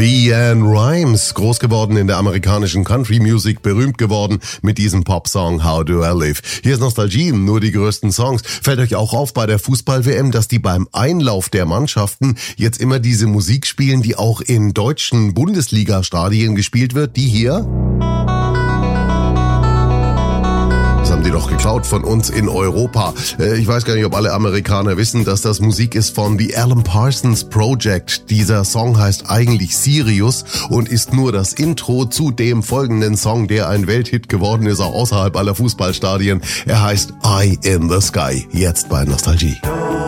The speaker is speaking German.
LeAnn Rimes, groß geworden in der amerikanischen Country Music, berühmt geworden mit diesem Popsong How Do I Live. Hier ist Nostalgie, nur die größten Songs. Fällt euch auch auf bei der Fußball-WM, dass die beim Einlauf der Mannschaften jetzt immer diese Musik spielen, die auch in deutschen Bundesliga-Stadien gespielt wird, die hier? Das haben die doch geklaut von uns in Europa. Ich weiß gar nicht, ob alle Amerikaner wissen, dass das Musik ist von The Alan Parsons Project. Dieser Song heißt eigentlich Sirius und ist nur das Intro zu dem folgenden Song, der ein Welthit geworden ist, auch außerhalb aller Fußballstadien. Er heißt Eye in the Sky. Jetzt bei Nostalgie.